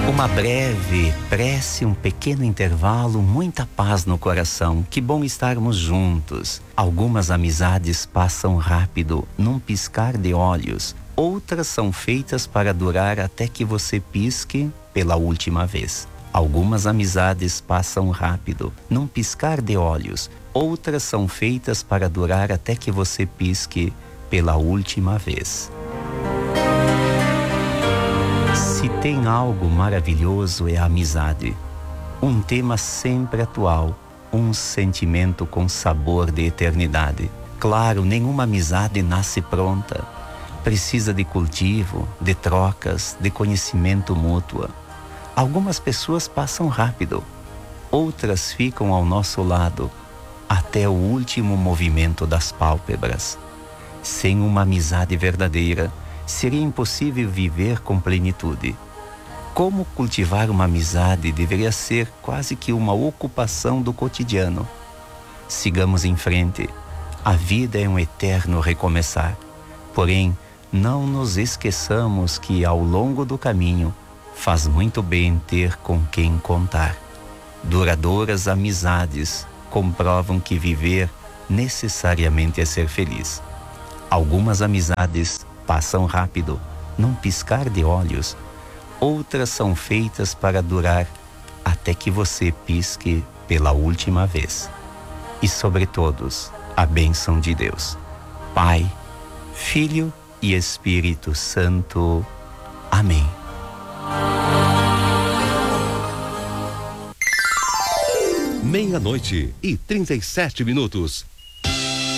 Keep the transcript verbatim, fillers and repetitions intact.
Uma breve prece, um pequeno intervalo, muita paz no coração. Que bom estarmos juntos. Algumas amizades passam rápido, num piscar de olhos. Outras são feitas para durar até que você pisque pela última vez. Algumas amizades passam rápido, num piscar de olhos. Outras são feitas para durar até que você pisque pela última vez. Se tem algo maravilhoso é a amizade. Um tema sempre atual, um sentimento com sabor de eternidade. Claro, nenhuma amizade nasce pronta. Precisa de cultivo, de trocas, de conhecimento mútuo. Algumas pessoas passam rápido, outras ficam ao nosso lado até o último movimento das pálpebras. Sem uma amizade verdadeira, seria impossível viver com plenitude. Como cultivar uma amizade deveria ser quase que uma ocupação do cotidiano. Sigamos em frente. A vida é um eterno recomeçar. Porém, não nos esqueçamos que ao longo do caminho faz muito bem ter com quem contar. Duradouras amizades comprovam que viver necessariamente é ser feliz. Algumas amizades passam rápido, num piscar de olhos. Outras são feitas para durar até que você pisque pela última vez. E sobre todos, a bênção de Deus, Pai, Filho e Espírito Santo. Amém. Meia-noite e trinta e sete minutos.